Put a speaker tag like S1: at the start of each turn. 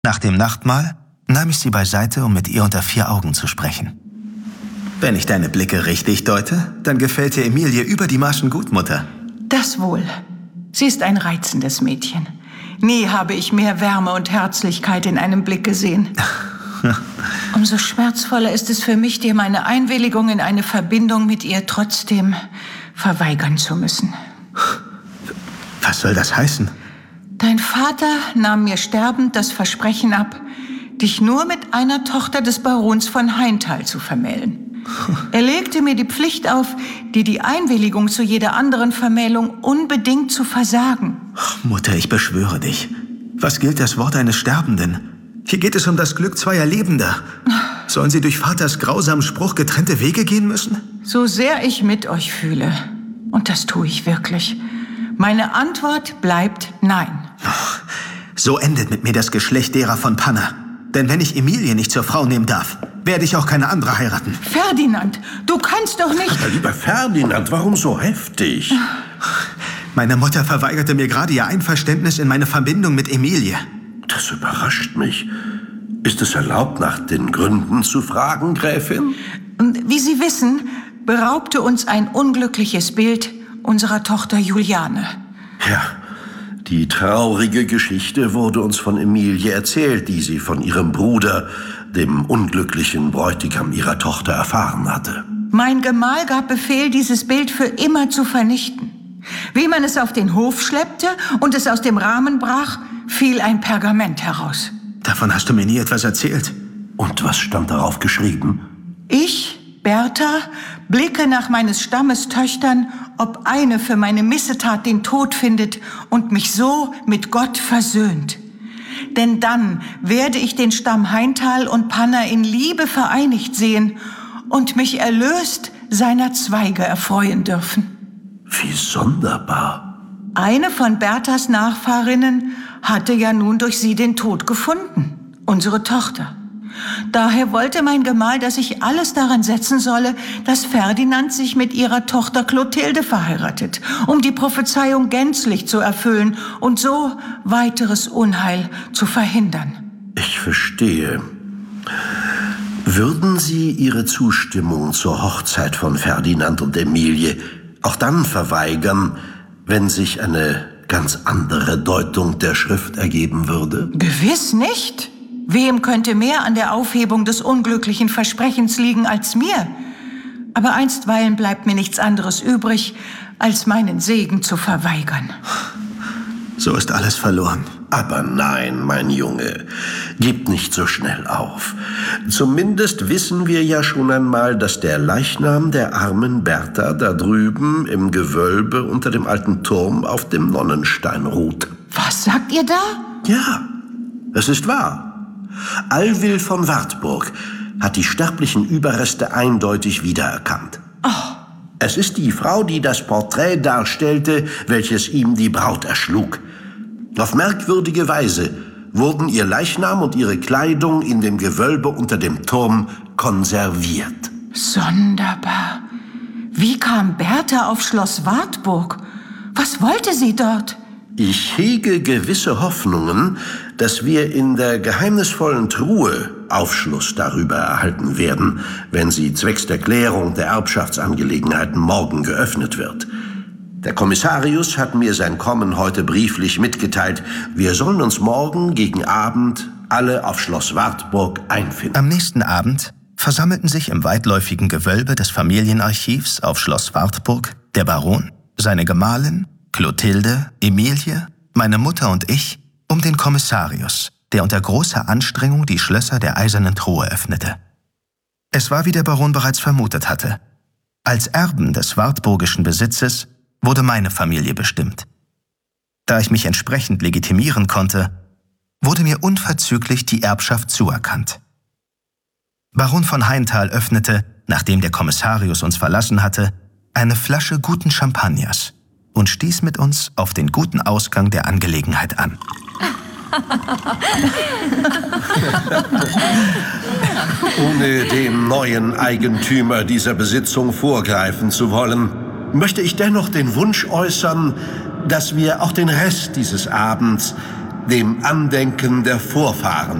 S1: Nach dem Nachtmahl nahm ich sie beiseite, um mit ihr unter 4 Augen zu sprechen. Wenn ich deine Blicke richtig deute, dann gefällt dir Emilie über die Maßen gut, Mutter.
S2: Das wohl. Sie ist ein reizendes Mädchen. Nie habe ich mehr Wärme und Herzlichkeit in einem Blick gesehen. Umso schmerzvoller ist es für mich, dir meine Einwilligung in eine Verbindung mit ihr trotzdem verweigern zu müssen.
S1: Was soll das heißen?
S2: Dein Vater nahm mir sterbend das Versprechen ab, dich nur mit einer Tochter des Barons von Heinthal zu vermählen. Er legte mir die Pflicht auf, dir die Einwilligung zu jeder anderen Vermählung unbedingt zu versagen.
S1: Mutter, ich beschwöre dich. Was gilt das Wort eines Sterbenden? Hier geht es um das Glück zweier Lebender. Sollen sie durch Vaters grausamen Spruch getrennte Wege gehen müssen?
S2: So sehr ich mit euch fühle, und das tue ich wirklich, meine Antwort bleibt nein.
S1: So endet mit mir das Geschlecht derer von Panna. Denn wenn ich Emilie nicht zur Frau nehmen darf, werde ich auch keine andere heiraten.
S2: Ferdinand, du kannst doch nicht...
S3: Aber lieber Ferdinand, warum so heftig?
S1: Meine Mutter verweigerte mir gerade ihr Einverständnis in meine Verbindung mit Emilie.
S3: Das überrascht mich. Ist es erlaubt, nach den Gründen zu fragen, Gräfin?
S2: Wie Sie wissen, beraubte uns ein unglückliches Bild unserer Tochter Juliane.
S3: Ja, die traurige Geschichte wurde uns von Emilie erzählt, die sie von ihrem Bruder, dem unglücklichen Bräutigam ihrer Tochter, erfahren hatte.
S2: Mein Gemahl gab Befehl, dieses Bild für immer zu vernichten. Wie man es auf den Hof schleppte und es aus dem Rahmen brach, fiel ein Pergament heraus.
S1: Davon hast du mir nie etwas erzählt.
S3: Und was stand darauf geschrieben?
S2: Ich, Bertha, blicke nach meines Stammes Töchtern, ob eine für meine Missetat den Tod findet und mich so mit Gott versöhnt. Denn dann werde ich den Stamm Heinthal und Panna in Liebe vereinigt sehen und mich erlöst seiner Zweige erfreuen dürfen.
S3: Wie sonderbar.
S2: Eine von Berthas Nachfahrinnen hatte ja nun durch sie den Tod gefunden, unsere Tochter. Daher wollte mein Gemahl, dass ich alles daran setzen solle, dass Ferdinand sich mit ihrer Tochter Clotilde verheiratet, um die Prophezeiung gänzlich zu erfüllen und so weiteres Unheil zu verhindern.
S3: Ich verstehe. Würden Sie Ihre Zustimmung zur Hochzeit von Ferdinand und Emilie auch dann verweigern, wenn sich eine ganz andere Deutung der Schrift ergeben würde?
S2: Gewiss nicht. Wem könnte mehr an der Aufhebung des unglücklichen Versprechens liegen als mir? Aber einstweilen bleibt mir nichts anderes übrig, als meinen Segen zu verweigern.
S1: So ist alles verloren.
S3: Aber nein, mein Junge, gib nicht so schnell auf. Zumindest wissen wir ja schon einmal, dass der Leichnam der armen Bertha da drüben im Gewölbe unter dem alten Turm auf dem Nonnenstein ruht.
S2: Was sagt ihr da?
S3: Ja, es ist wahr. Alwil von Wartburg hat die sterblichen Überreste eindeutig wiedererkannt.
S2: Oh.
S3: Es ist die Frau, die das Porträt darstellte, welches ihm die Braut erschlug. Auf merkwürdige Weise wurden ihr Leichnam und ihre Kleidung in dem Gewölbe unter dem Turm konserviert.
S2: Sonderbar. Wie kam Bertha auf Schloss Wartburg? Was wollte sie dort?
S3: Ich hege gewisse Hoffnungen, dass wir in der geheimnisvollen Truhe Aufschluss darüber erhalten werden, wenn sie zwecks der Klärung der Erbschaftsangelegenheiten morgen geöffnet wird. Der Kommissarius hat mir sein Kommen heute brieflich mitgeteilt. Wir sollen uns morgen gegen Abend alle auf Schloss Wartburg einfinden.
S1: Am nächsten Abend versammelten sich im weitläufigen Gewölbe des Familienarchivs auf Schloss Wartburg der Baron, seine Gemahlin, Clotilde, Emilie, meine Mutter und ich um den Kommissarius, der unter großer Anstrengung die Schlösser der Eisernen Truhe öffnete. Es war, wie der Baron bereits vermutet hatte. Als Erben des wartburgischen Besitzes wurde meine Familie bestimmt. Da ich mich entsprechend legitimieren konnte, wurde mir unverzüglich die Erbschaft zuerkannt. Baron von Heinthal öffnete, nachdem der Kommissarius uns verlassen hatte, eine Flasche guten Champagners und stieß mit uns auf den guten Ausgang der Angelegenheit an.
S3: Ohne dem neuen Eigentümer dieser Besitzung vorgreifen zu wollen, möchte ich dennoch den Wunsch äußern, dass wir auch den Rest dieses Abends dem Andenken der Vorfahren